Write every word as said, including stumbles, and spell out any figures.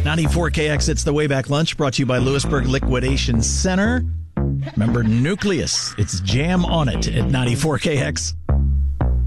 ninety-four K X, it's the Wayback Lunch, brought to you by Lewisburg Liquidation Center. Remember Nucleus, it's Jam on It at ninety-four K X.